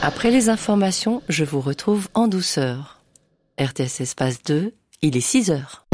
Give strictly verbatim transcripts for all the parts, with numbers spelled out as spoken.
Après les informations, je vous retrouve en douceur. R T S Espace deux, il est six heures.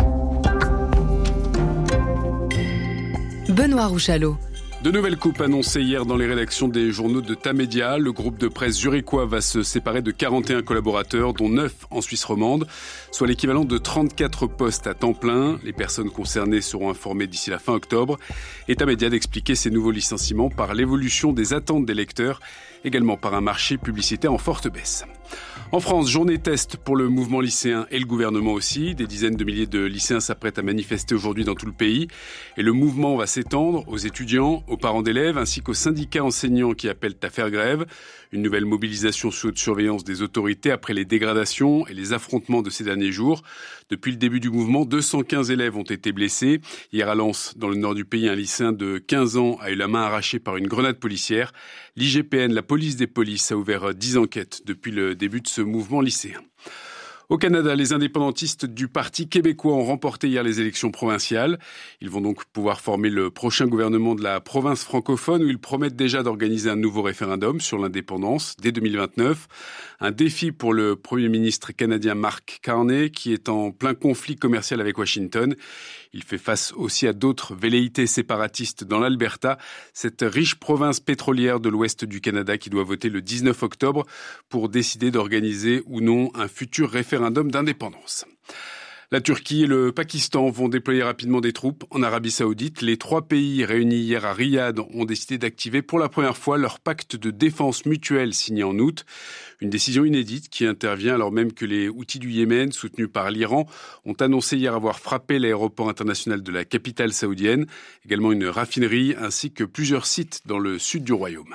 Benoît Rouchalot. De nouvelles coupes annoncées hier dans les rédactions des journaux de Tamedia. Le groupe de presse zurichois va se séparer de quarante et un collaborateurs, dont neuf en Suisse romande, soit l'équivalent de trente-quatre postes à temps plein. Les personnes concernées seront informées d'ici la fin octobre. Et Tamedia d'expliquer ces nouveaux licenciements par l'évolution des attentes des lecteurs, également par un marché publicitaire en forte baisse. En France, journée test pour le mouvement lycéen et le gouvernement aussi. Des dizaines de milliers de lycéens s'apprêtent à manifester aujourd'hui dans tout le pays. Et le mouvement va s'étendre aux étudiants, aux parents d'élèves ainsi qu'aux syndicats enseignants qui appellent à faire grève. Une nouvelle mobilisation sous haute surveillance des autorités après les dégradations et les affrontements de ces derniers jours. Depuis le début du mouvement, deux cent quinze élèves ont été blessés. Hier à Lens, dans le nord du pays, un lycéen de quinze ans a eu la main arrachée par une grenade policière. L'I G P N, la police des polices, a ouvert dix enquêtes depuis le début de ce mouvement lycéen. Au Canada, les indépendantistes du Parti québécois ont remporté hier les élections provinciales. Ils vont donc pouvoir former le prochain gouvernement de la province francophone où ils promettent déjà d'organiser un nouveau référendum sur l'indépendance dès deux mille vingt-neuf. Un défi pour le Premier ministre canadien Mark Carney qui est en plein conflit commercial avec Washington. Il fait face aussi à d'autres velléités séparatistes dans l'Alberta, cette riche province pétrolière de l'ouest du Canada qui doit voter le dix-neuf octobre pour décider d'organiser ou non un futur référendum d'indépendance. La Turquie et le Pakistan vont déployer rapidement des troupes en Arabie Saoudite. Les trois pays réunis hier à Riyad ont décidé d'activer pour la première fois leur pacte de défense mutuelle signé en août. Une décision inédite qui intervient alors même que les Houthis du Yémen, soutenus par l'Iran, ont annoncé hier avoir frappé l'aéroport international de la capitale saoudienne, également une raffinerie ainsi que plusieurs sites dans le sud du royaume.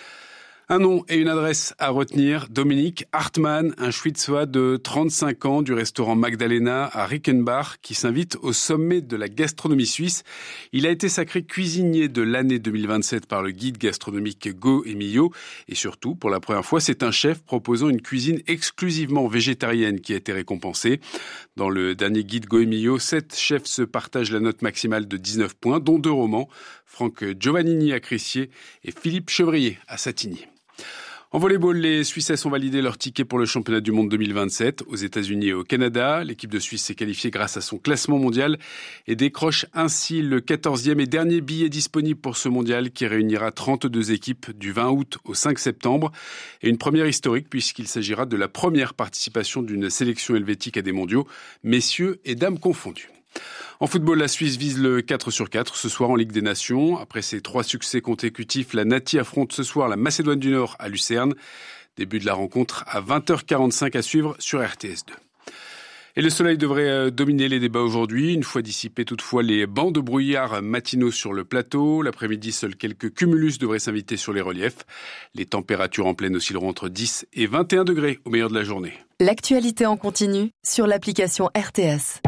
Un nom et une adresse à retenir, Dominique Hartmann, un Schwyzois de trente-cinq ans du restaurant Magdalena à Rickenbach qui s'invite au sommet de la gastronomie suisse. Il a été sacré cuisinier de l'année deux mille vingt-sept par le guide gastronomique Go Emilio et surtout, pour la première fois, c'est un chef proposant une cuisine exclusivement végétarienne qui a été récompensé. Dans le dernier guide Go Emilio, sept chefs se partagent la note maximale de dix-neuf points, dont deux romans, Franck Giovannini à Crissier et Philippe Chevrier à Satigny. En volleyball, les Suisses ont validé leur ticket pour le championnat du monde deux mille vingt-sept. Aux États-Unis et au Canada, l'équipe de Suisse s'est qualifiée grâce à son classement mondial et décroche ainsi le quatorzième et dernier billet disponible pour ce mondial qui réunira trente-deux équipes du vingt août au cinq septembre. Et une première historique puisqu'il s'agira de la première participation d'une sélection helvétique à des mondiaux, messieurs et dames confondus. En football, la Suisse vise le quatre sur quatre ce soir en Ligue des Nations. Après ses trois succès consécutifs, la Nati affronte ce soir la Macédoine du Nord à Lucerne. Début de la rencontre à vingt heures quarante-cinq à suivre sur R T S deux. Et le soleil devrait dominer les débats aujourd'hui, une fois dissipés toutefois les bancs de brouillard matinaux sur le plateau. L'après-midi, seuls quelques cumulus devraient s'inviter sur les reliefs. Les températures en pleine oscilleront entre dix et vingt et un degrés au meilleur de la journée. L'actualité en continu sur l'application R T S.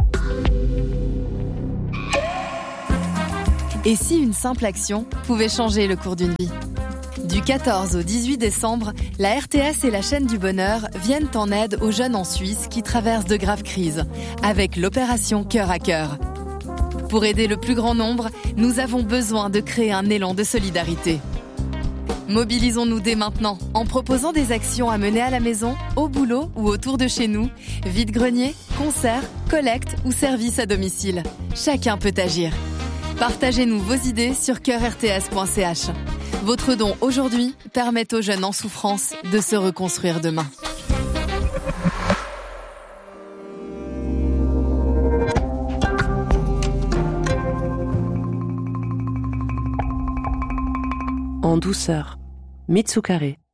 Et si une simple action pouvait changer le cours d'une vie ? Du quatorze au dix-huit décembre, la R T S et la chaîne du bonheur viennent en aide aux jeunes en Suisse qui traversent de graves crises, avec l'opération Cœur à Cœur. Pour aider le plus grand nombre, nous avons besoin de créer un élan de solidarité. Mobilisons-nous dès maintenant en proposant des actions à mener à la maison, au boulot ou autour de chez nous, vide-grenier, concerts, collecte ou services à domicile. Chacun peut agir. Partagez-nous vos idées sur cœur r t s point c h. Votre don aujourd'hui permet aux jeunes en souffrance de se reconstruire demain. En douceur, Mitsukare.